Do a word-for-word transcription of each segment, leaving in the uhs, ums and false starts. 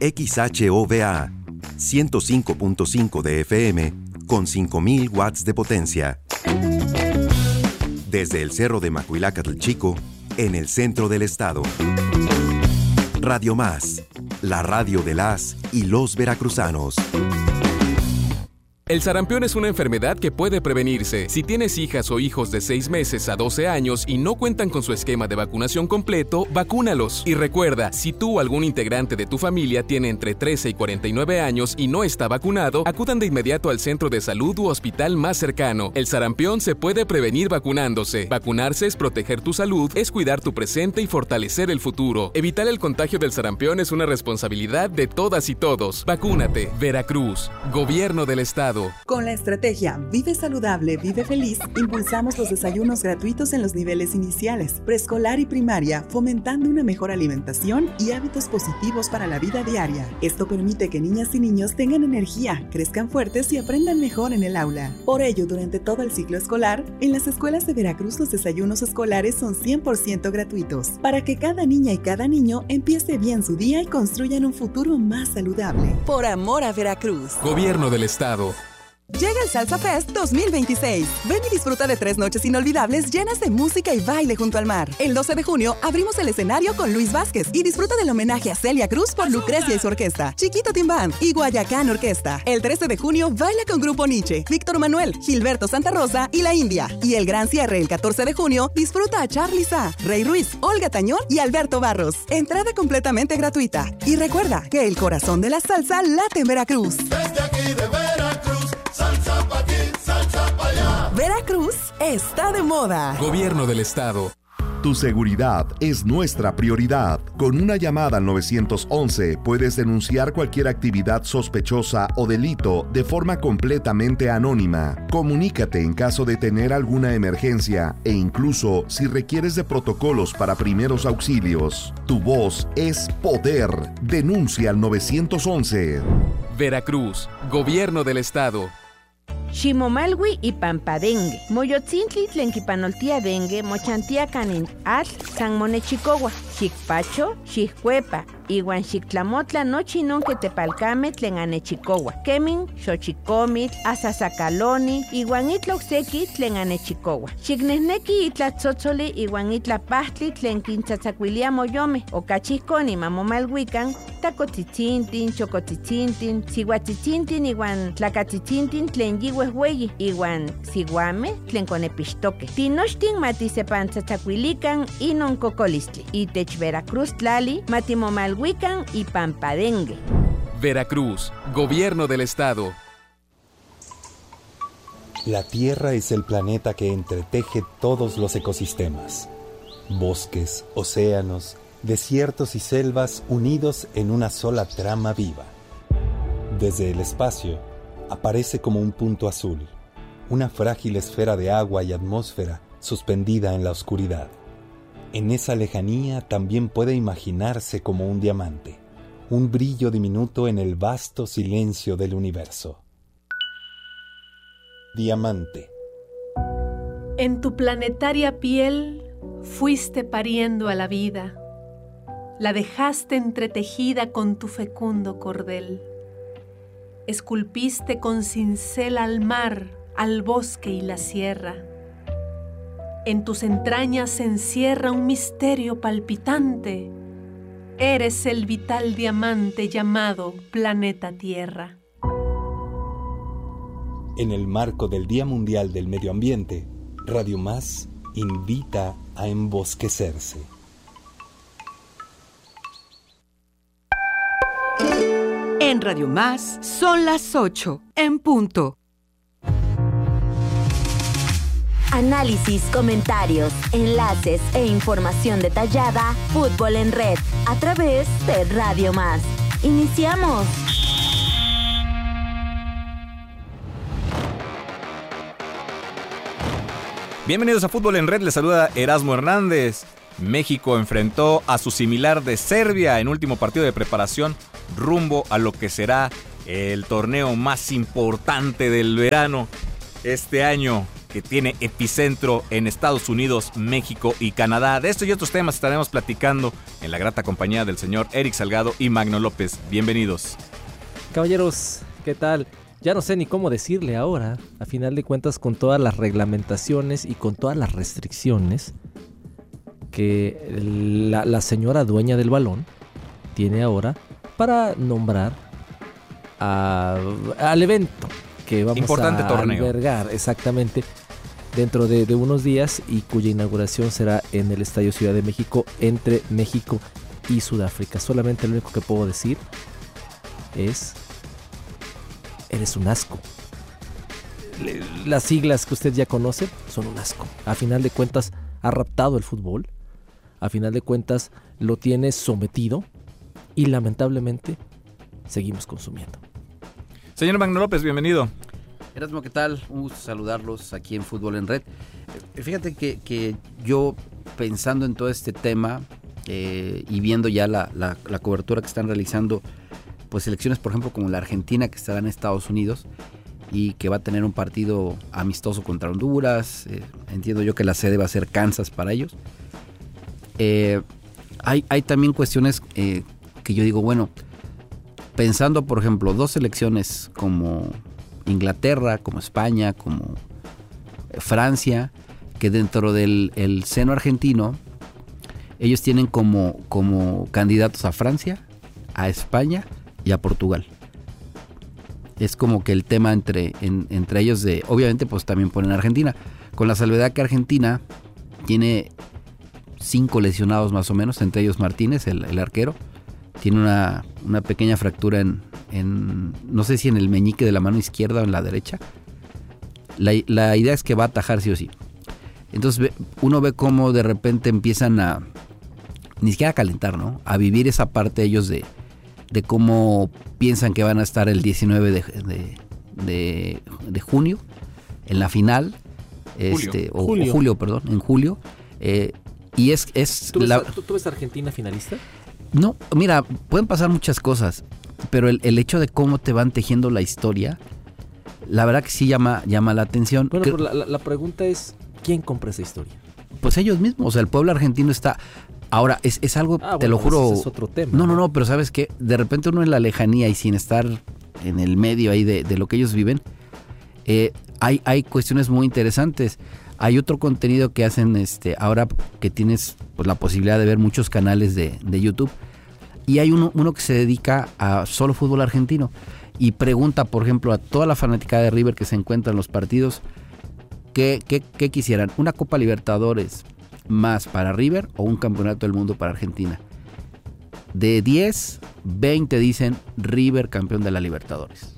X H O V A, ciento cinco punto cinco de F M, con cinco mil watts de potencia. Desde el Cerro de Macuilácatl Chico, en el centro del estado. Radio Más, la radio de las y los veracruzanos. El sarampión es una enfermedad que puede prevenirse. Si tienes hijas o hijos de seis meses a doce años y no cuentan con su esquema de vacunación completo, vacúnalos. Y recuerda, si tú o algún integrante de tu familia tiene entre trece y cuarenta y nueve años y no está vacunado, acudan de inmediato al centro de salud u hospital más cercano. El sarampión se puede prevenir vacunándose. Vacunarse es proteger tu salud, es cuidar tu presente y fortalecer el futuro. Evitar el contagio del sarampión es una responsabilidad de todas y todos. Vacúnate. Veracruz, Gobierno del Estado. Con la estrategia Vive Saludable, Vive Feliz, impulsamos los desayunos gratuitos en los niveles iniciales, preescolar y primaria, fomentando una mejor alimentación y hábitos positivos para la vida diaria. Esto permite que niñas y niños tengan energía, crezcan fuertes y aprendan mejor en el aula. Por ello, durante todo el ciclo escolar, en las escuelas de Veracruz los desayunos escolares son cien por ciento gratuitos, para que cada niña y cada niño empiece bien su día y construyan un futuro más saludable. Por amor a Veracruz. Gobierno del Estado. Llega el Salsa Fest dos mil veintiséis. Ven y disfruta de tres noches inolvidables llenas de música y baile junto al mar. El doce de junio abrimos el escenario con Luis Vázquez y disfruta del homenaje a Celia Cruz por Lucrecia y su orquesta, Chiquito Team Band y Guayacán Orquesta. El trece de junio baila con Grupo Nietzsche, Víctor Manuel, Gilberto Santa Rosa y La India. Y el gran cierre el catorce de junio disfruta a Charly Sa, Rey Ruiz, Olga Tañón y Alberto Barros. Entrada completamente gratuita. Y recuerda que el corazón de la salsa late en Veracruz. Desde aquí de Veracruz, salsa pa' aquí, salsa pa' allá. Veracruz está de moda. Gobierno del Estado. Tu seguridad es nuestra prioridad. Con una llamada al nueve once puedes denunciar cualquier actividad sospechosa o delito de forma completamente anónima. Comunícate en caso de tener alguna emergencia e incluso si requieres de protocolos para primeros auxilios. Tu voz es poder. Denuncia al nueve once. Veracruz, Gobierno del Estado. Ximomalwi y Pampadengue. Moyotzintli tlenquipanoltia dengue, mochantia canin atl, San Monechicohua, Xicpacho, Xiccuepa, iwan Xictlamotla nochi nonque tepalcame tlen anechicohua. Kemin, Xochicomit, Asasacaloni, iwan itloxeki tlen anechicohua. Xicnehneki itlatzotzoli iwan itlapahtli tlen quintzatzacuilia moyome, ocachihconi mamomalhuican, tacotzitzinthin, chocotzitzinthin, sihuatzitzinthin iwan tlacatzitzintin tlen yihuehueyi, iwan siguame tlen conepixtoque. Tinochtin matisepantzatzacuilican inon cocolistli. Itech Veracruz tlali matimomalhuican y Pampadengue. Veracruz, Gobierno del Estado. La Tierra es el planeta que entreteje todos los ecosistemas. Bosques, océanos, desiertos y selvas unidos en una sola trama viva. Desde el espacio, aparece como un punto azul, una frágil esfera de agua y atmósfera suspendida en la oscuridad. En esa lejanía también puede imaginarse como un diamante, un brillo diminuto en el vasto silencio del universo. Diamante. En tu planetaria piel fuiste pariendo a la vida, la dejaste entretejida con tu fecundo cordel. Esculpiste con cincel al mar, al bosque y la sierra. En tus entrañas se encierra un misterio palpitante. Eres el vital diamante llamado planeta Tierra. En el marco del Día Mundial del Medio Ambiente, Radio Más invita a embosquecerse. En Radio Más son las ocho, en punto. Análisis, comentarios, enlaces e información detallada. Fútbol en Red, a través de Radio Más. ¡Iniciamos! Bienvenidos a Fútbol en Red, les saluda Erasmo Hernández. México enfrentó a su similar de Serbia en último partido de preparación rumbo a lo que será el torneo más importante del verano este año, que tiene epicentro en Estados Unidos, México y Canadá. De esto y otros temas estaremos platicando en la grata compañía del señor Eric Salgado y Magno López. Bienvenidos. Caballeros, ¿qué tal? Ya no sé ni cómo decirle ahora, a final de cuentas, con todas las reglamentaciones y con todas las restricciones que la, la señora dueña del balón tiene ahora para nombrar a, al evento que vamos Importante a torneo. albergar exactamente dentro de, de unos días y cuya inauguración será en el Estadio Ciudad de México entre México y Sudáfrica. Solamente lo único que puedo decir es: eres un asco. Las siglas que usted ya conoce son un asco. A final de cuentas ha raptado el fútbol, a final de cuentas lo tiene sometido y lamentablemente seguimos consumiendo. Señor Magno López, bienvenido. Erasmo, ¿qué tal? Un gusto saludarlos aquí en Fútbol en Red. Fíjate que, que yo pensando en todo este tema eh, y viendo ya la, la, la cobertura que están realizando pues selecciones, por ejemplo, como la Argentina, que estará en Estados Unidos y que va a tener un partido amistoso contra Honduras. Eh, entiendo yo que la sede va a ser Kansas para ellos. Eh, hay, hay también cuestiones eh, que yo digo, bueno, pensando, por ejemplo, dos selecciones como Inglaterra, como España, como Francia, que dentro del el seno argentino, ellos tienen como, como candidatos a Francia, a España y a Portugal. Es como que el tema entre, en, entre ellos de, obviamente pues también ponen a Argentina, con la salvedad que Argentina tiene cinco lesionados más o menos, entre ellos Martínez, el, el arquero, tiene una, una pequeña fractura en, en, no sé si en el meñique de la mano izquierda o en la derecha. La, la idea es que va a atajar sí o sí. Entonces uno ve cómo de repente empiezan a, ni siquiera a calentar, ¿no? A vivir esa parte ellos de, de cómo piensan que van a estar el diecinueve de, de, de, de junio, en la final, julio. Este, o julio. julio, perdón, en julio. Eh, y es... es ¿Tú, ves, la, ¿tú, ¿Tú ves Argentina finalista? No, mira, pueden pasar muchas cosas, pero el, el hecho de cómo te van tejiendo la historia, la verdad que sí llama, llama la atención. Bueno, que, pero la, la pregunta es, ¿quién compra esa historia? Pues ellos mismos, o sea, el pueblo argentino está... Ahora, es, es algo, ah, te bueno, lo juro... Ese es otro tema. No, no, no, pero ¿sabes qué? De repente uno en la lejanía y sin estar en el medio ahí de, de lo que ellos viven, eh, hay, hay cuestiones muy interesantes. Hay otro contenido que hacen este ahora que tienes pues, la posibilidad de ver muchos canales de, de YouTube. Y hay uno, uno que se dedica a solo fútbol argentino. Y pregunta, por ejemplo, a toda la fanática de River que se encuentra en los partidos, ¿qué, qué, qué quisieran? ¿Una Copa Libertadores más para River o un campeonato del mundo para Argentina? De diez, veinte dicen River campeón de la Libertadores.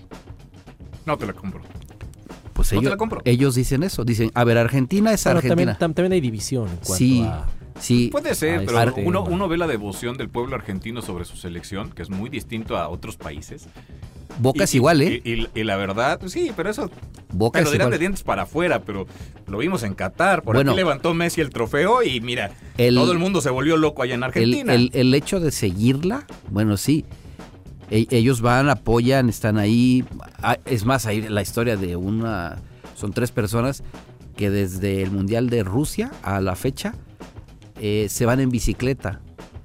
No te la compro. Pues no ellos, te la compro. ellos dicen eso, dicen, a ver, Argentina es bueno, Argentina. También, también hay división en cuanto sí, a... Sí, puede ser, pero este, uno, uno ve la devoción del pueblo argentino sobre su selección, que es muy distinto a otros países. Boca y, es igual, ¿eh? Y, y, y la verdad, sí, pero eso... Boca me lo es dirán igual. de dientes para afuera, pero lo vimos en Qatar. Por bueno, aquí levantó Messi el trofeo y mira, el, todo el mundo se volvió loco allá en Argentina. El, el, el hecho de seguirla, bueno, sí. E- ellos van, apoyan, están ahí. Es más, hay la historia de una... Son tres personas que desde el Mundial de Rusia a la fecha eh, se van en bicicleta.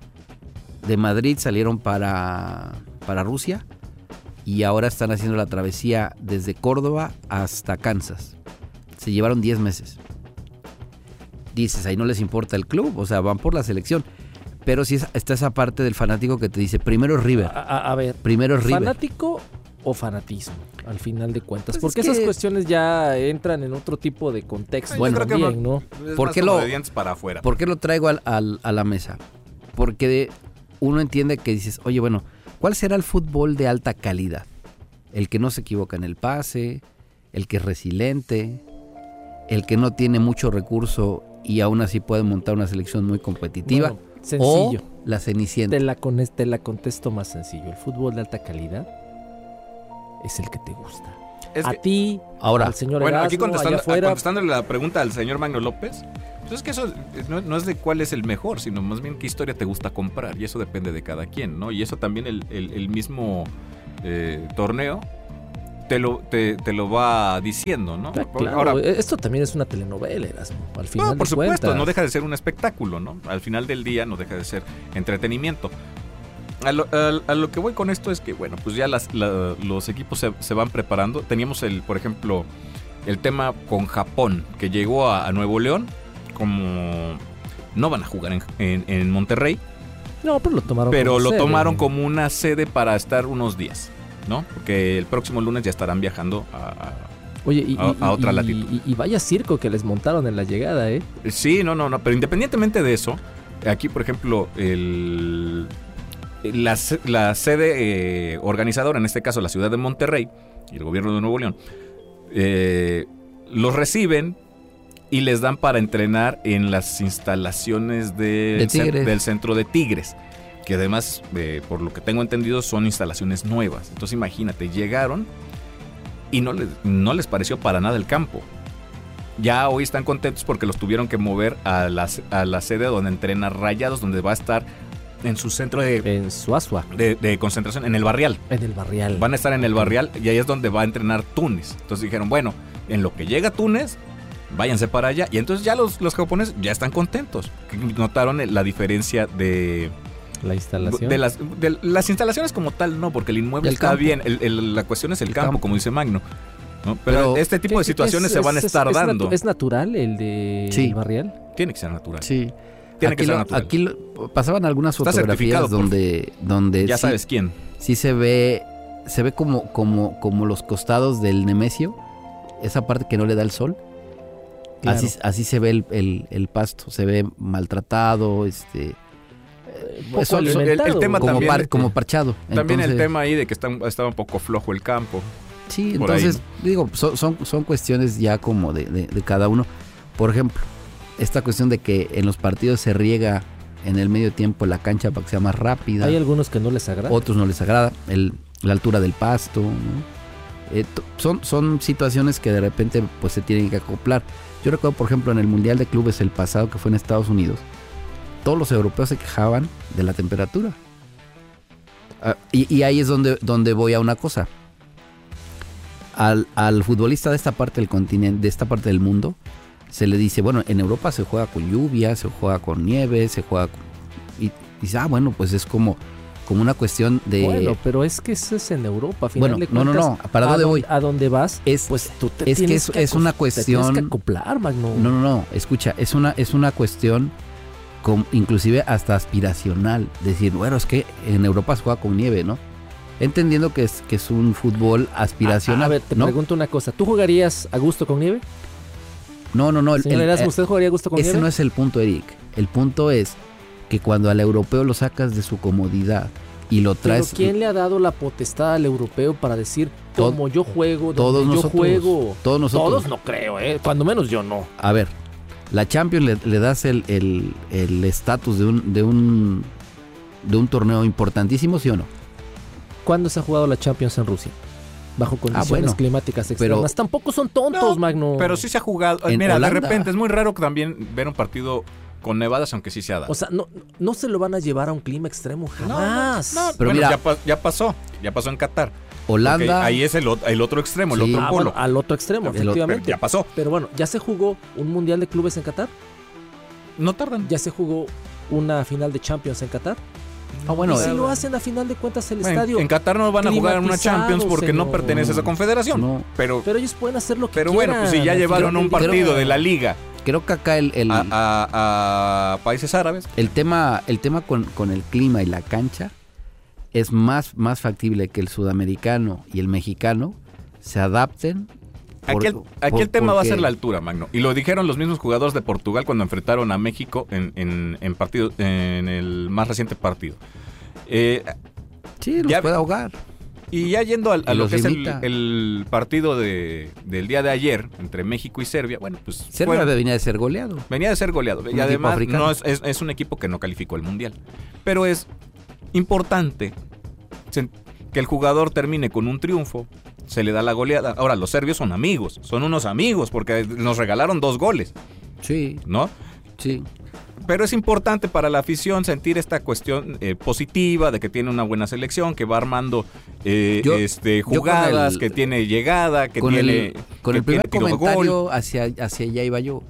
De Madrid salieron para, para Rusia y ahora están haciendo la travesía desde Córdoba hasta Kansas. Se llevaron diez meses. Dices, ahí no les importa el club, o sea, van por la selección. Pero sí está esa parte del fanático que te dice, primero es River. A, a, a ver, primero es River. ¿Fanático o fanatismo, al final de cuentas? Pues porque es que... esas cuestiones ya entran en otro tipo de contexto. Bueno, también, ¿no? ¿Por qué, lo, para afuera. ¿Por qué lo traigo al, al, a la mesa? Porque uno entiende que dices, oye, bueno, ¿cuál será el fútbol de alta calidad? El que no se equivoca en el pase, el que es resiliente, el que no tiene mucho recurso y aún así puede montar una selección muy competitiva. Bueno, sencillo. O la Cenicienta. Te la, con, te la contesto más sencillo. El fútbol de alta calidad es el que te gusta. Es a que, ti, ahora, al señor bueno, Erasmo, aquí contestando, allá afuera, contestándole la pregunta al señor Magno López, pues es que eso no, no es de cuál es el mejor, sino más bien qué historia te gusta comprar, y eso depende de cada quien, ¿no? Y eso también el, el, el mismo eh, torneo te lo, te, te lo va diciendo, ¿no? Ah, claro, ahora, esto también es una telenovela, Erasmo, al final no, por de supuesto, cuentas. no deja de ser un espectáculo, ¿no? Al final del día no deja de ser entretenimiento. A lo, a, a lo que voy con esto es que, bueno, pues ya las, la, los equipos se, se van preparando. Teníamos, el, por ejemplo, el tema con Japón, que llegó a, a Nuevo León, como no van a jugar en, en, en Monterrey. No, pero lo tomaron Pero como lo sede. tomaron como una sede para estar unos días, ¿no? Porque el próximo lunes ya estarán viajando a, a, Oye, y, a, a y, otra y, latitud. Y, y vaya circo que les montaron en la llegada, ¿eh? Sí, no, no, no. Pero independientemente de eso, aquí, por ejemplo, el... La, la sede eh, organizadora, en este caso la ciudad de Monterrey y el gobierno de Nuevo León, eh, los reciben y les dan para entrenar en las instalaciones de de cen, del centro de Tigres, que además, eh, por lo que tengo entendido, son instalaciones nuevas. Entonces imagínate, llegaron y no les, no les pareció para nada el campo. Ya hoy están contentos porque los tuvieron que mover a la, a la sede donde entrena Rayados, donde va a estar en su centro de, en Suazua. De, de concentración, en el Barrial. En el Barrial. Van a estar en el Barrial y ahí es donde va a entrenar Túnez. Entonces dijeron, bueno, en lo que llega Túnez, váyanse para allá. Y entonces ya los, los japoneses ya están contentos. Notaron la diferencia de... La instalación. De las, de las instalaciones como tal, no, porque el inmueble el está campo. bien. El, el, la cuestión es el, el campo, campo, como dice Magno. ¿No? Pero, Pero este tipo de situaciones es, se van a estar es, es, dando. ¿Es natural el de sí. el Barrial? Tiene que ser natural. Sí. Tiene aquí que ser lo, natural. Aquí lo, pasaban algunas Está fotografías donde, donde ya sí, sabes quién. Sí se ve, se ve como, como, como los costados del Nemesio, esa parte que no le da el sol. Claro. Así, así se ve el, el, el pasto, se ve maltratado, este. Pues son, el, el tema como, también, par, como parchado. También entonces, el tema ahí de que está, estaba un poco flojo el campo. Sí, entonces, ahí. digo, son, son, son cuestiones ya como de, de, de cada uno. Por ejemplo, esta cuestión de que en los partidos se riega en el medio tiempo la cancha para que sea más rápida. Hay algunos que no les agrada. Otros no les agrada. El, la altura del pasto, ¿no? eh, son, son situaciones que de repente pues se tienen que acoplar. Yo recuerdo, por ejemplo, en el Mundial de Clubes el pasado que fue en Estados Unidos, todos los europeos se quejaban de la temperatura. Uh, y, y ahí es donde, donde voy a una cosa. Al, al futbolista de esta parte del continente, de esta parte del mundo, se le dice, bueno, en Europa se juega con lluvia, se juega con nieve, se juega con... Y dice, ah, bueno, pues es como, como una cuestión de... Bueno, pero es que eso es en Europa, a final bueno, de cuentas. No, no, no, ¿para dónde voy? A dónde vas, es, pues tú te es tienes que es, que es una cuestión... Te tienes que acoplar, Magno. No, no, no, escucha, es una, es una cuestión con, inclusive hasta aspiracional. Decir, bueno, es que en Europa se juega con nieve, ¿no? Entendiendo que es, que es un fútbol aspiracional. A, a ver, te ¿no? pregunto una cosa. ¿Tú jugarías a gusto con nieve? No, no, no. Señor Erasmo, ¿usted jugaría a gusto con ese nieve? Ese no es el punto, Eric. El punto es que cuando al europeo lo sacas de su comodidad y lo traes... ¿Pero quién le ha dado la potestad al europeo para decir, como yo juego, todos donde nosotros, yo juego? Todos nosotros. Todos no creo, ¿eh? Cuando menos yo no. A ver, la Champions le, le das el estatus el, el de, un, de, un, de un torneo importantísimo, ¿sí o no? ¿Cuándo se ha jugado la Champions en Rusia? Bajo condiciones ah, bueno, climáticas extremas. Pero, Tampoco son tontos, no, Magno. Pero sí se ha jugado. Mira, Holanda. De repente es muy raro también ver un partido con nevadas, aunque sí se ha dado. O sea, no, no se lo van a llevar a un clima extremo jamás. No, no, no. Pero bueno, mira, ya, ya pasó. Ya pasó en Qatar. Holanda. Okay, ahí es el, el otro extremo, sí. el otro ah, polo. Bueno, al otro extremo, el efectivamente. Otro, ya pasó. Pero bueno, ¿ya se jugó un Mundial de Clubes en Qatar? No tardan. ¿Ya se jugó una final de Champions en Qatar? Ah, bueno, y si lo hacen a final de cuentas el bueno, estadio. En Qatar no van a jugar en una Champions porque no, no pertenece a esa confederación. No. Pero, pero ellos pueden hacer lo que pero quieran. Pero bueno, pues si ya llevaron creo, un partido creo, de la liga. Creo que acá el, el a, a, a países árabes. El tema, el tema con, con el clima y la cancha es más, más factible que el sudamericano y el mexicano se adapten. Por, aquí el, aquí por, el tema porque... va a ser la altura, Magno. Y lo dijeron los mismos jugadores de Portugal cuando enfrentaron a México en, en, en, partido, en el más reciente partido. Eh, sí, los ya, puede ahogar. Y ya yendo a, a lo que limita. es el, el partido de, del día de ayer entre México y Serbia, bueno, pues... Serbia bueno, venía de ser goleado. Venía de ser goleado. Un y además no es, es, es un equipo que no calificó el Mundial. Pero es importante que el jugador termine con un triunfo, se le da la goleada. Ahora, los serbios son amigos, son unos amigos porque nos regalaron dos goles. Sí. ¿No? Sí. pero es importante para la afición sentir esta cuestión eh, positiva de que tiene una buena selección, que va armando eh, yo, este, jugadas, el, que tiene llegada, que con tiene el, Con que el primer tiene comentario hacia, hacia allá iba yo.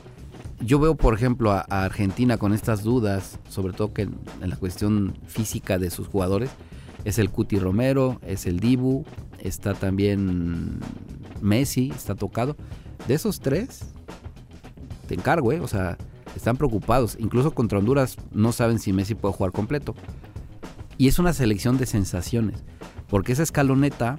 Yo veo, por ejemplo, a, a Argentina con estas dudas, sobre todo que en, en la cuestión física de sus jugadores. Es el Cuti Romero, es el Dibu, está también Messi, está tocado. De esos tres, te encargo, ¿eh? O sea, están preocupados. Incluso contra Honduras no saben si Messi puede jugar completo. Y es una selección de sensaciones. Porque esa escaloneta,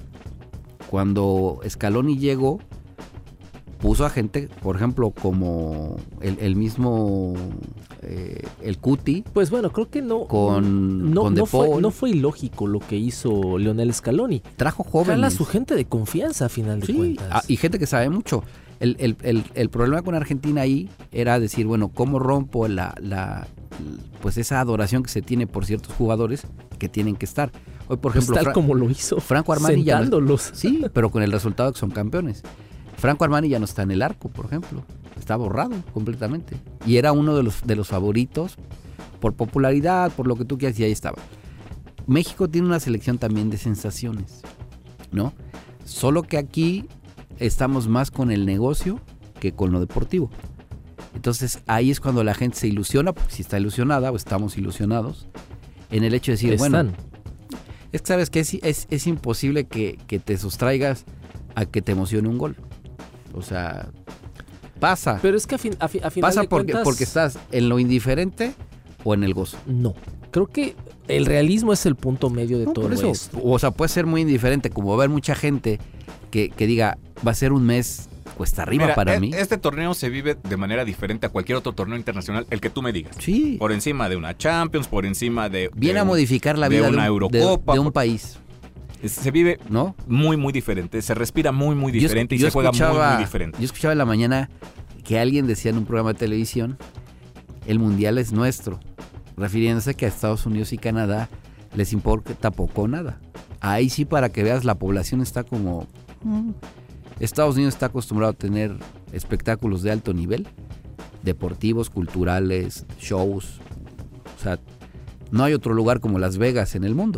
cuando Scaloni llegó, puso a gente, por ejemplo, como el, el mismo... Eh, el Cuti. Pues bueno, creo que no. Con, no, con no, De Paul. fue, no fue ilógico lo que hizo Lionel Scaloni. Trajo jóvenes. Jala a su gente de confianza, a final de sí, cuentas. A, y gente que sabe mucho. El, el, el, el problema con Argentina ahí era decir, bueno, ¿cómo rompo la, la pues esa adoración que se tiene por ciertos jugadores que tienen que estar? Hoy, por ejemplo, pues tal Fra- como lo hizo. Franco Armani ya no, sí, sí, pero con el resultado que son campeones. Franco Armani ya no está en el arco, por ejemplo. Está borrado completamente. Y era uno de los, de los favoritos por popularidad, por lo que tú quieras, y ahí estaba. México tiene una selección también de sensaciones, ¿no? Solo que aquí estamos más con el negocio que con lo deportivo. Entonces ahí es cuando la gente se ilusiona, porque si está ilusionada o estamos ilusionados, en el hecho de decir, Están. bueno, es que sabes que es, es, es imposible que, que te sustraigas a que te emocione un gol. O sea... Pasa. Pero es que a, fin, a, fi, a final Pasa de porque, cuentas... porque estás en lo indiferente o en el gozo. No. Creo que el realismo es el punto medio de no, todo por eso. esto. O sea, puede ser muy indiferente, como va a haber mucha gente que, que diga, va a ser un mes cuesta arriba Mira, para e- mí. Este torneo se vive de manera diferente a cualquier otro torneo internacional, el que tú me digas. Sí. Por encima de una Champions, por encima de... Viene de a un, modificar la de vida de, una un, Eurocopa. De, de un país. Se vive ¿no? muy, muy diferente. Se respira muy, muy diferente yo, y yo se juega muy, muy diferente. Yo escuchaba en la mañana que alguien decía en un programa de televisión, el mundial es nuestro, refiriéndose que a Estados Unidos y Canadá les importa poco o nada. Ahí sí, para que veas, la población está como... Mm. Estados Unidos está acostumbrado a tener espectáculos de alto nivel, deportivos, culturales, shows. O sea, no hay otro lugar como Las Vegas en el mundo.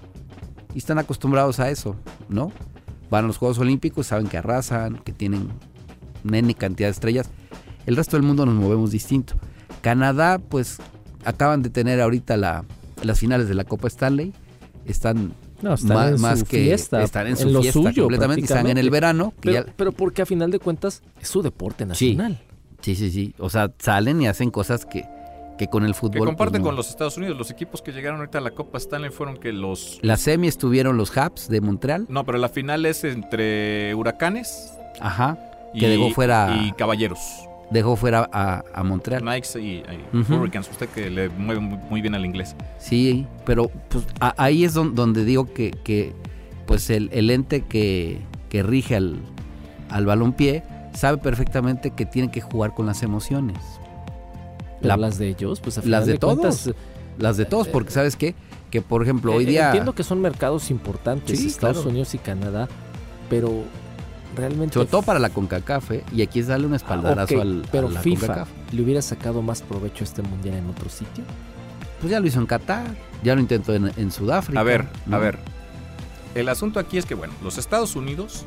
Y están acostumbrados a eso, ¿no? Van a los Juegos Olímpicos, saben que arrasan, que tienen N cantidad de estrellas. El resto del mundo nos movemos distinto. Canadá, pues, acaban de tener ahorita la, las finales de la Copa Stanley. Están, no, están más, en más su que fiesta, están en su en lo fiesta suyo, completamente. Están en el verano. Que pero, ya... pero porque a final de cuentas es su deporte nacional. Sí, sí, sí, sí. O sea, salen y hacen cosas que, que con el fútbol... Que comparten pues, no. con los Estados Unidos. Los equipos que llegaron ahorita a la Copa Stanley fueron que los... La semi estuvieron los Habs de Montreal. No, pero la final es entre Huracanes. Ajá. Y, que dejó fuera... Y Caballeros. Dejó fuera a, a Montreal. Knights y, y uh-huh. Hurricanes. Usted que le mueve muy, muy bien al inglés. Sí, pero pues, a, ahí es don, donde digo que, que pues el, el ente que, que rige al, al balompié sabe perfectamente que tiene que jugar con las emociones. Pero la, las de ellos, pues a las de, de todos, cuentas, las de todos, porque sabes qué, que por ejemplo eh, hoy día entiendo que son mercados importantes, sí, Estados claro. Unidos y Canadá, pero realmente sobre todo para la CONCACAF, ¿eh? Y aquí es darle un espaldarazo okay, al pero a la FIFA CONCACAF. ¿Le hubiera sacado más provecho a este mundial en otro sitio? Pues ya lo hizo en Qatar, ya lo intentó en, en Sudáfrica. A ver, ¿no? a ver. El asunto aquí es que, bueno, los Estados Unidos,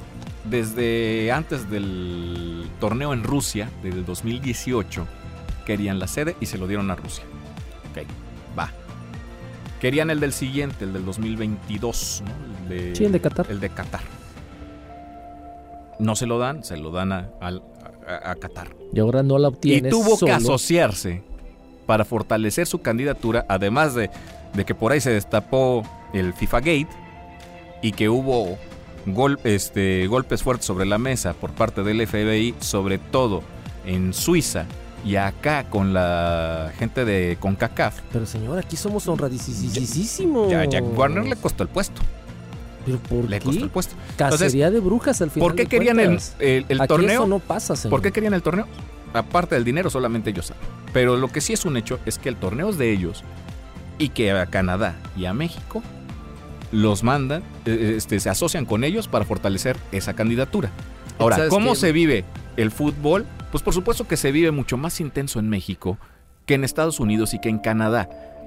desde antes del torneo en Rusia, desde el dos mil dieciocho, querían la sede y se lo dieron a Rusia. Ok, va. Querían el del siguiente, el del dos mil veintidós, ¿no? El de, sí, el de Qatar. El de Qatar. No se lo dan, se lo dan a, a, a, a Qatar. Y ahora no la obtienes. Y tuvo solo. que asociarse para fortalecer su candidatura, además de, de que por ahí se destapó el FIFA Gate y que hubo gol, este, golpes fuertes sobre la mesa por parte del F B I, sobre todo en Suiza y acá con la gente de CONCACAF. Pero señor, aquí somos honradísimos. Ya, Jack Warner le costó el puesto. ¿Pero por le qué? costó el puesto. Cacería Entonces, de brujas al final. ¿por qué de querían el, el, el aquí torneo? Eso no pasa, señor. ¿Por qué querían el torneo? Aparte del dinero, solamente ellos saben. Pero lo que sí es un hecho es que el torneo es de ellos y que a Canadá y a México los mandan, este, se asocian con ellos para fortalecer esa candidatura. Ahora, ¿cómo qué? se vive el fútbol? Pues por supuesto que se vive mucho más intenso en México que en Estados Unidos y que en Canadá.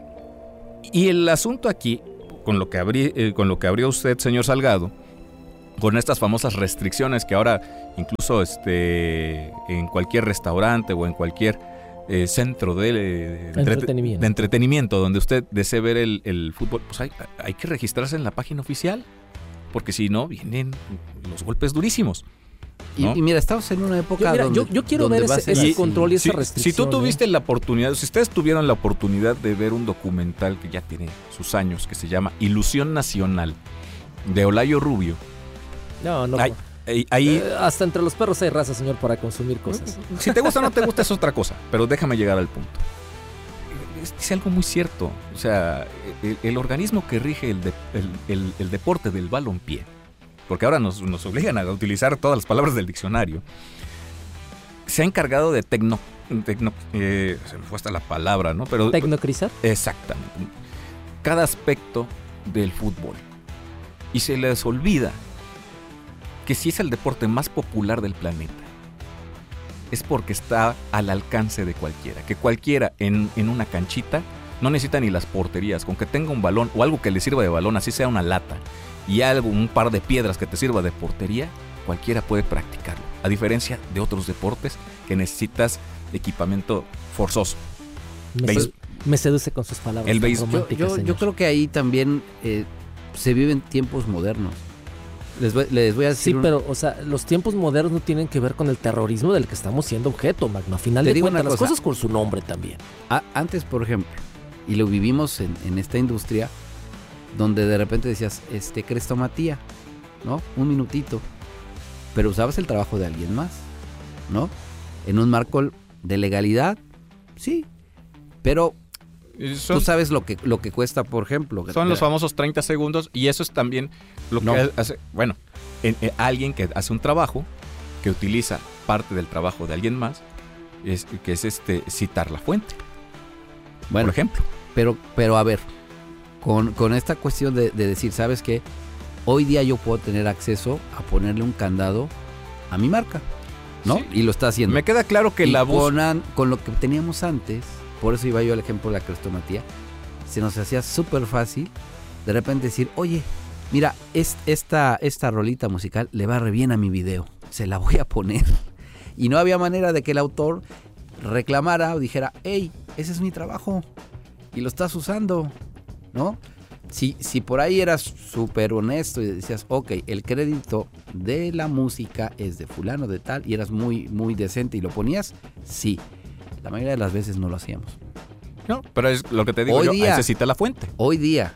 Y el asunto aquí, con lo que abrí, eh, con lo que abrió usted, señor Salgado, con estas famosas restricciones que ahora incluso este, en cualquier restaurante o en cualquier eh, centro de, de, entretenimiento. de entretenimiento donde usted desee ver el, el fútbol, pues hay, hay que registrarse en la página oficial, porque si no, vienen los golpes durísimos. ¿no? Y, y mira, estamos en una época yo, mira, donde... yo, yo quiero ver ese, ese control y esa si, restricción. Si tú tuviste ¿eh? la oportunidad, si ustedes tuvieron la oportunidad de ver un documental que ya tiene sus años, que se llama Ilusión Nacional, de Olayo Rubio. No, no. Ahí, ahí, ahí eh, hasta entre los perros hay raza, señor, para consumir cosas. Si te gusta o no te gusta es otra cosa, pero déjame llegar al punto. Dice algo muy cierto. O sea, el, el organismo que rige el, de, el, el, el deporte del balompié, porque ahora nos, nos obligan a utilizar todas las palabras del diccionario, se ha encargado de tecno... tecno eh, se me fue hasta la palabra, ¿no? Pero ¿Tecnocrizar? Exactamente. Cada aspecto del fútbol. Y se les olvida que si es el deporte más popular del planeta, es porque está al alcance de cualquiera. Que cualquiera en, en una canchita no necesita ni las porterías. Con que tenga un balón o algo que le sirva de balón, así sea una lata, y algo, un par de piedras que te sirva de portería, cualquiera puede practicarlo. A diferencia de otros deportes que necesitas equipamiento forzoso. Me, Beis- sedu- me seduce con sus palabras. El tan béisbol. románticas, Yo, yo, señor. yo creo que ahí también eh, se viven tiempos modernos. Les voy, les voy a decir... Sí, un- pero, o sea, los tiempos modernos no tienen que ver con el terrorismo del que estamos siendo objeto, Magno. A final Te de digo cuentas, una las cosa. cosas con su nombre también. A- antes, por ejemplo, y lo vivimos en, en esta industria, donde de repente decías, este, crestomatía, ¿no? Un minutito. Pero usabas el trabajo de alguien más, ¿no? En un marco de legalidad, sí. Pero Son- tú sabes lo que, lo que cuesta, por ejemplo. Son los famosos treinta segundos, y eso es también lo que No. hace, bueno, en, en alguien que hace un trabajo, que utiliza parte del trabajo de alguien más, es, que es este citar la fuente, Bueno, por ejemplo. Pero, pero a ver, con, con esta cuestión de, de decir, ¿sabes qué? Hoy día yo puedo tener acceso a ponerle un candado a mi marca, ¿no? Sí. Y lo está haciendo. Me queda claro que Y la voz... con, an- con lo que teníamos antes, por eso iba yo al ejemplo de la crestomatía, se nos hacía súper fácil de repente decir, oye, mira, es, esta, esta rolita musical le va re bien a mi video, se la voy a poner. Y no había manera de que el autor reclamara o dijera, hey, ese es mi trabajo y lo estás usando, ¿no? Si, si por ahí eras súper honesto y decías, ok, el crédito de la música es de fulano de tal, y eras muy, muy decente y lo ponías, sí. La mayoría de las veces no lo hacíamos. No, pero es lo que te digo Hoy yo, día- ahí se cita la fuente. Hoy día,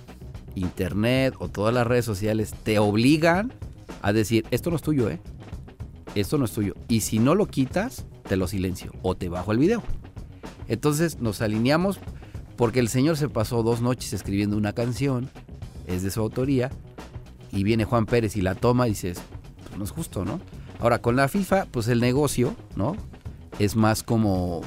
internet o todas las redes sociales te obligan a decir, esto no es tuyo, ¿eh? Esto no es tuyo. Y si no lo quitas, te lo silencio o te bajo el video. Entonces nos alineamos porque el señor se pasó dos noches escribiendo una canción, es de su autoría, y viene Juan Pérez y la toma y dices, pues no es justo, ¿no? Ahora, con la FIFA, pues el negocio, ¿no? Es más como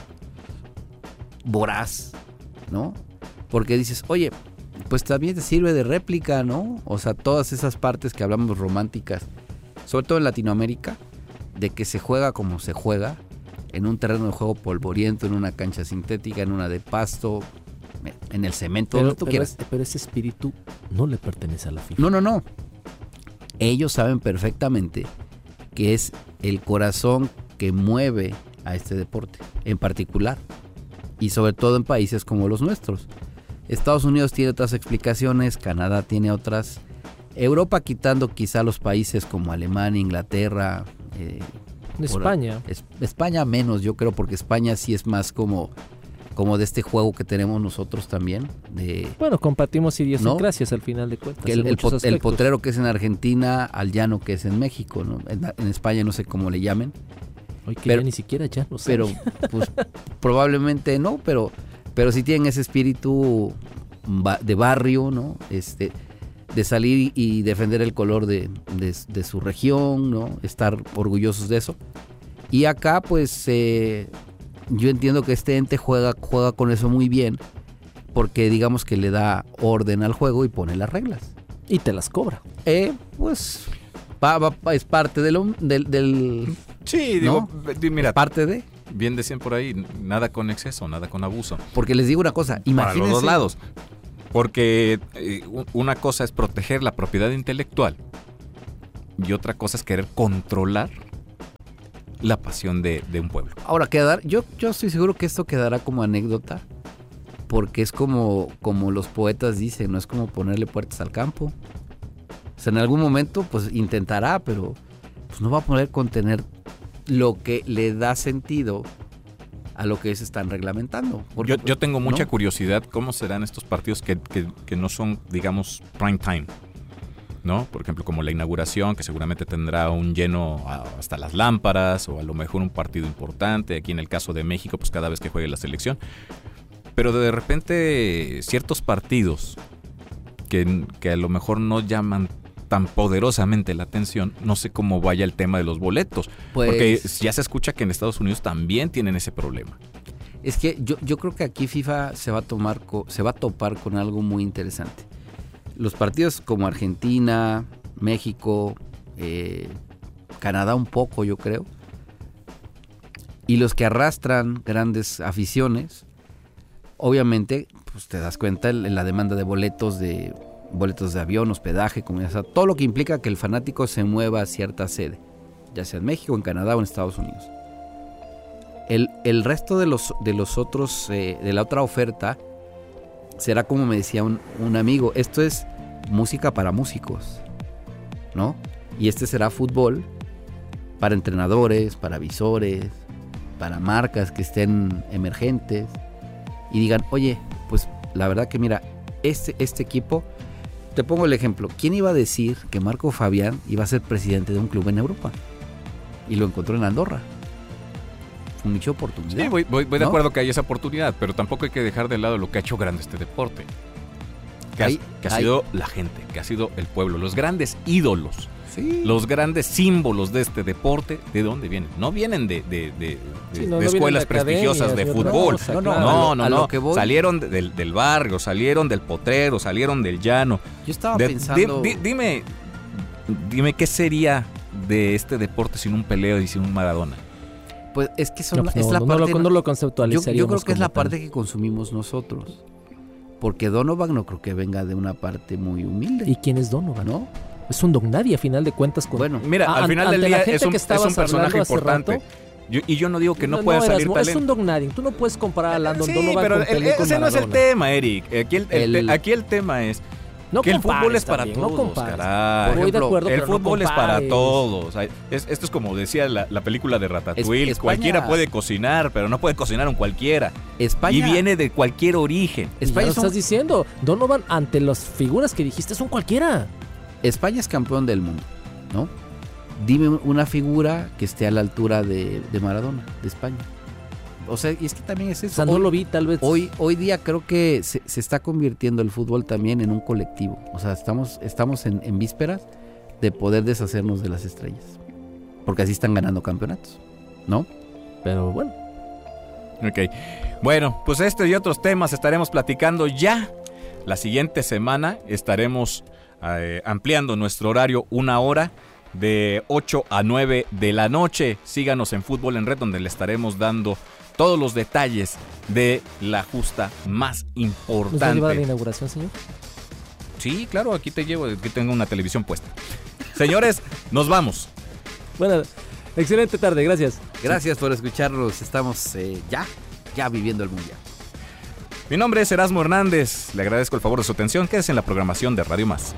voraz, ¿no? Porque dices, oye, pues también te sirve de réplica, ¿no? O sea, todas esas partes que hablamos románticas, sobre todo en Latinoamérica, de que se juega como se juega, en un terreno de juego polvoriento, en una cancha sintética, en una de pasto, en el cemento, Pero, donde tú pero quieras. ese- pero ese espíritu no le pertenece a la FIFA. No, no, no. Ellos saben perfectamente que es el corazón que mueve a este deporte, en particular. Y sobre todo en países como los nuestros. Estados Unidos tiene otras explicaciones, Canadá tiene otras. Europa, quitando quizá los países como Alemania, Inglaterra. eh, por- España. es- España menos, yo creo, porque España sí es más como, como de este juego que tenemos nosotros también. De, Bueno, compartimos idiosincrasias al final de cuentas. que el, en el muchos pot- el aspectos. potrero que es en Argentina, al llano que es en México, ¿no? En, en España no sé cómo le llamen. Hoy que pero- ya ni siquiera ya no sé. Pero pues probablemente no, pero, pero sí tienen ese espíritu ba- de barrio, ¿no? Este, de salir y defender el color de, de- de su región, ¿no? Estar orgullosos de eso. Y acá, pues, eh, yo entiendo que este ente juega, juega con eso muy bien, porque digamos que le da orden al juego y pone las reglas. Y te las cobra. Eh, pues, va- va- es parte de lo- del... del Sí, ¿no? digo, di- mira, parte de... bien decían por ahí, nada con exceso, nada con abuso. Porque les digo una cosa, imagínense. Para los dos lados. Porque eh, una cosa es proteger la propiedad intelectual y otra cosa es querer controlar la pasión de, de un pueblo. Ahora, quedar, yo, yo estoy seguro que esto quedará como anécdota, porque es como, como los poetas dicen, no es como ponerle puertas al campo. O sea, en algún momento pues intentará, pero pues no va a poder contener lo que le da sentido a lo que se están reglamentando. Porque, yo, yo tengo mucha ¿no? curiosidad cómo serán estos partidos que, que, que no son, digamos, prime time, ¿no? Por ejemplo, como la inauguración, que seguramente tendrá un lleno hasta las lámparas, o a lo mejor un partido importante. Aquí en el caso de México, pues cada vez que juegue la selección. Pero de repente ciertos partidos que, que a lo mejor no llaman tan poderosamente la atención, no sé cómo vaya el tema de los boletos, pues, porque ya se escucha que en Estados Unidos también tienen ese problema. Es que yo, yo creo que aquí FIFA se va a tomar co, se va a topar con algo muy interesante. Los partidos como Argentina, México, eh, Canadá un poco, yo creo, y los que arrastran grandes aficiones, obviamente, pues te das cuenta en la demanda de boletos de boletos de avión, hospedaje, comida, o sea, todo lo que implica que el fanático se mueva a cierta sede, ya sea en México, en Canadá o en Estados Unidos. El, el resto de los, de los otros, eh, de la otra oferta, será como me decía un, un amigo, esto es música para músicos, ¿no? Y este será fútbol para entrenadores, para visores, para marcas que estén emergentes y digan, oye, pues la verdad que mira, este, este equipo, te pongo el ejemplo, ¿quién iba a decir que Marco Fabián iba a ser presidente de un club en Europa? Y lo encontró en Andorra. Un nicho de oportunidad. Sí, voy, voy, voy ¿no? de acuerdo que hay esa oportunidad, pero tampoco hay que dejar de lado lo que ha hecho grande este deporte. Que, hay, ha, que ha hay. sido la gente, que ha sido el pueblo, los grandes ídolos, sí. los grandes símbolos de este deporte. ¿De dónde vienen? No vienen de, de, de, sí, de, no, de no escuelas de prestigiosas de fútbol. No, no, no, no, no, no. Salieron de, del, del barrio, salieron del potrero, salieron del llano. Yo estaba de, pensando... Di, di, dime, dime, ¿qué sería de este deporte sin un Pelé y sin un Maradona? Pues es que son, no, pues es no, la no, parte... No, no lo conceptualizaríamos. Yo, yo creo que es la tal. parte que consumimos nosotros. Porque Donovan no creo que venga de una parte muy humilde. ¿Y quién es Donovan? ¿No? Es un don nadie a final de cuentas. Con... Bueno, mira, a, al final del día es un, es un personaje importante. Rato, yo, y yo no digo que no, no pueda no, salir Erasmo, talento. Es un don nadie. Tú no puedes comparar a Landon sí, Donovan pero con Pelé el, con ese Maradona. no es el tema, Eric. Aquí el, el, el, aquí el tema es... No que el fútbol es para también, todos, no compares. caray. Voy de acuerdo, el pero fútbol no es para compares. todos. Es, esto es como decía la, la película de Ratatouille. Es, España, cualquiera puede cocinar, pero no puede cocinar un cualquiera. España, y viene de cualquier origen. España lo son, estás diciendo. Donovan, ante las figuras que dijiste, son cualquiera. España es campeón del mundo, ¿no? Dime una figura que esté a la altura de, de Maradona, de España. O sea, y es que también es eso. O sea, no hoy, lo vi, tal vez. Hoy, hoy día creo que se, se está convirtiendo el fútbol también en un colectivo. O sea, estamos, estamos en, en vísperas de poder deshacernos de las estrellas. Porque así están ganando campeonatos, ¿no? Pero bueno. Ok. Bueno, pues este y otros temas estaremos platicando ya. La siguiente semana estaremos eh, ampliando nuestro horario una hora. De ocho a nueve de la noche. Síganos en Fútbol en Red, donde le estaremos dando todos los detalles de la justa más importante. ¿Nos va a llevar a la inauguración, señor? Sí, claro, aquí te llevo, aquí tengo una televisión puesta. Señores, nos vamos. Bueno, excelente tarde, gracias. Gracias por escucharnos, estamos eh, ya, ya viviendo el Mundial. Mi nombre es Erasmo Hernández, le agradezco el favor de su atención, quédese en la programación de Radio Más.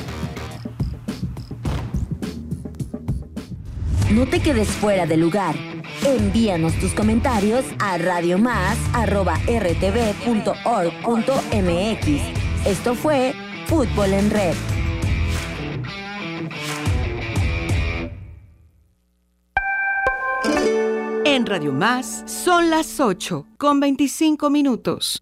No te quedes fuera de lugar. Envíanos tus comentarios a radiomás arroba r t v punto org punto m x. Esto fue Fútbol en Red. En Radio Más son las ocho con veinticinco minutos.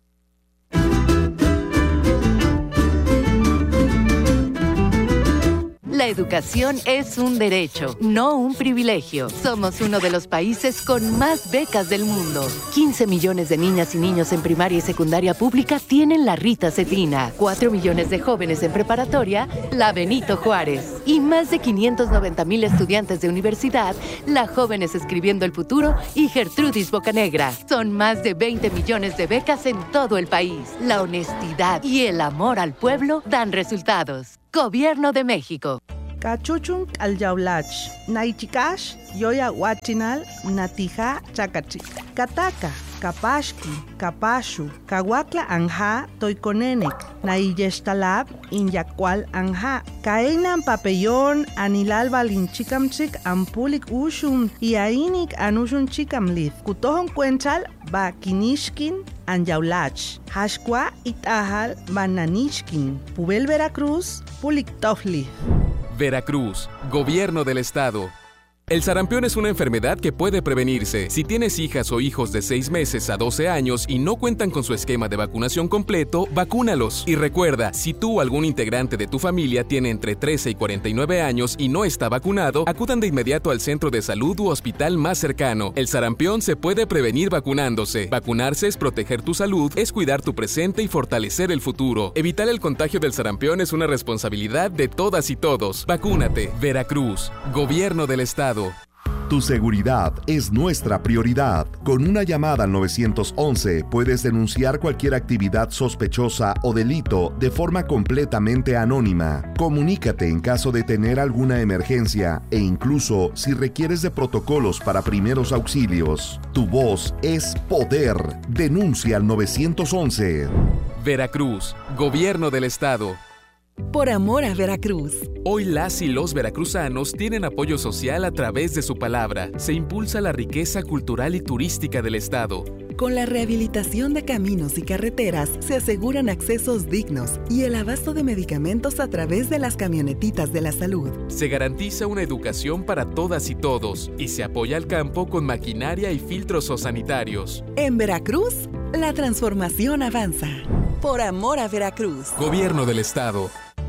La educación es un derecho, no un privilegio. Somos uno de los países con más becas del mundo. quince millones de niñas y niños en primaria y secundaria pública tienen la Rita Cetina. cuatro millones de jóvenes en preparatoria, la Benito Juárez. Y más de quinientos noventa mil estudiantes de universidad, la Jóvenes Escribiendo el Futuro y Gertrudis Bocanegra. Son más de veinte millones de becas en todo el país. La honestidad y el amor al pueblo dan resultados. Gobierno de México. Cachuchun al yaulach, naichikash, yoya huachinal, natija chacachi, kataka, kapashki, kapashu, kawakla anja, toiconenek, naiyestalab, inyacual anja, kaenan papellón, anilal balinchikamchik, ampulik ushum, y ainik anushun chikamlith, kutohon cuenchal, ba kinishkin, anyaulach, hashkwa itahal, bananishkin, pubel Veracruz, pulik tofli. Veracruz, Gobierno del Estado. El sarampión es una enfermedad que puede prevenirse. Si tienes hijas o hijos de seis meses a doce años y no cuentan con su esquema de vacunación completo, vacúnalos. Y recuerda, si tú o algún integrante de tu familia tiene entre trece y cuarenta y nueve años y no está vacunado, acudan de inmediato al centro de salud u hospital más cercano. El sarampión se puede prevenir vacunándose. Vacunarse es proteger tu salud, es cuidar tu presente y fortalecer el futuro. Evitar el contagio del sarampión es una responsabilidad de todas y todos. Vacúnate. Veracruz, Gobierno del Estado. Tu seguridad es nuestra prioridad. Con una llamada al nueve once puedes denunciar cualquier actividad sospechosa o delito de forma completamente anónima. Comunícate en caso de tener alguna emergencia e incluso si requieres de protocolos para primeros auxilios. Tu voz es poder. Denuncia al nueve once. Veracruz, Gobierno del Estado. Por amor a Veracruz. Hoy las y los veracruzanos tienen apoyo social a través de su palabra. Se impulsa la riqueza cultural y turística del estado. Con la rehabilitación de caminos y carreteras se aseguran accesos dignos y el abasto de medicamentos a través de las camionetitas de la salud. Se garantiza una educación para todas y todos y se apoya al campo con maquinaria y filtros sanitarios. En Veracruz, la transformación avanza. Por amor a Veracruz. Gobierno del Estado.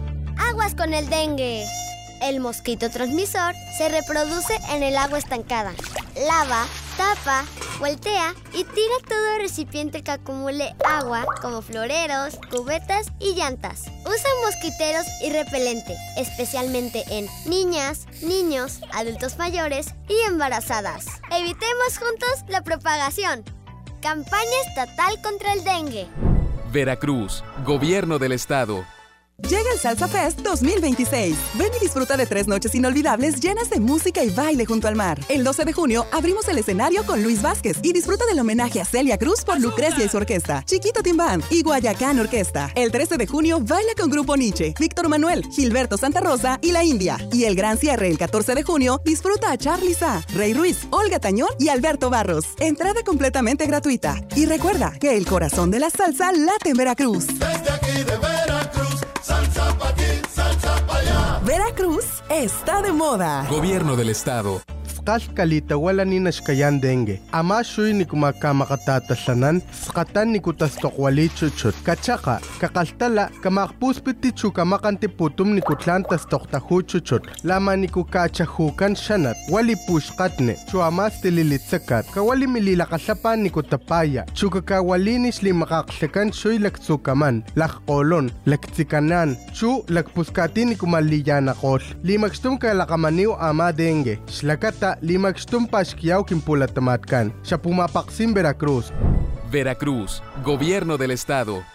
Aguas con el dengue. El mosquito transmisor se reproduce en el agua estancada. Lava, tapa, voltea y tira todo recipiente que acumule agua, como floreros, cubetas y llantas. Usa mosquiteros y repelente, especialmente en niñas, niños, adultos mayores y embarazadas. Evitemos juntos la propagación. Campaña estatal contra el dengue. Veracruz, Gobierno del Estado. Llega el Salsa Fest dos mil veintiséis. Ven y disfruta de tres noches inolvidables llenas de música y baile junto al mar. El doce de junio abrimos el escenario con Luis Vázquez y disfruta del homenaje a Celia Cruz por Lucrecia y su orquesta, Chiquito Team Band y Guayacán Orquesta. El trece de junio baila con Grupo Nietzsche, Víctor Manuel, Gilberto Santa Rosa y La India. Y el gran cierre el catorce de junio disfruta a Charly Sa, Rey Ruiz, Olga Tañón y Alberto Barros. Entrada completamente gratuita. Y recuerda que el corazón de la salsa late en Veracruz. Desde aquí de Veracruz, salsa pa' aquí, salsa pa' allá. Veracruz está de moda. Gobierno del Estado. Kalita wala ni nashkayan dengue. Ama shuy ni kumakamakatatasanan, skatan ni kutastokwali chuchut. Kachaka, kakaltala, kamakpuspiti chukamakanti putum ni kutlan tastoktahu chuchut. Lama ni kukachahukan shanat, wali pushkatne, chuamas tililitsakat. Kawali mililakasapan ni kutapaya, chukakawalinis li makaksekan shuy laktsukaman, lakkolon, laktsikanan, chu lakpuskati ni kumaliyana kol. Limakstum kalakamaniw ama dengue. Shlakata Limakstum Pashkiao Kimpulatamatkan, Chapumapaksim, Veracruz. Veracruz, Gobierno del Estado.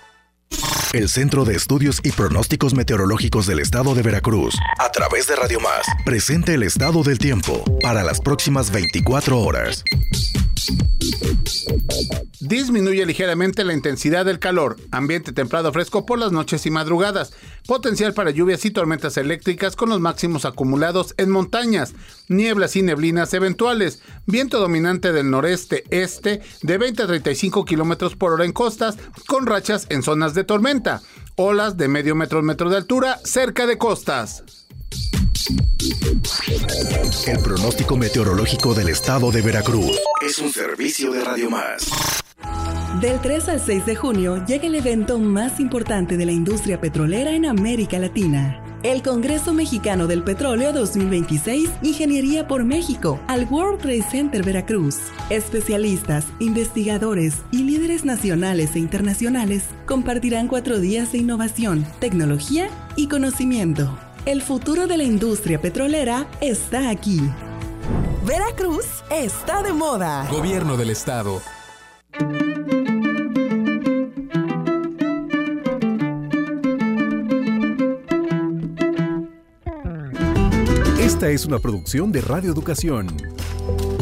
El Centro de Estudios y Pronósticos Meteorológicos del Estado de Veracruz, a través de Radio Más, presenta el estado del tiempo para las próximas veinticuatro horas. Disminuye ligeramente la intensidad del calor, ambiente templado fresco por las noches y madrugadas, potencial para lluvias y tormentas eléctricas con los máximos acumulados en montañas, nieblas y neblinas eventuales, viento dominante del noreste-este de veinte a treinta y cinco kilómetros por hora en costas, con rachas en zonas de tormenta, olas de medio metro metro de altura cerca de costas. El pronóstico meteorológico del Estado de Veracruz es un servicio de Radio Más. Del tres al seis de junio llega el evento más importante de la industria petrolera en América Latina. el Congreso Mexicano del Petróleo dos mil veintiséis, Ingeniería por México, al World Trade Center Veracruz. Especialistas, investigadores y líderes nacionales e internacionales compartirán cuatro días de innovación, tecnología y conocimiento. El futuro de la industria petrolera está aquí. Veracruz está de moda. Gobierno del Estado. Esta es una producción de Radio Educación.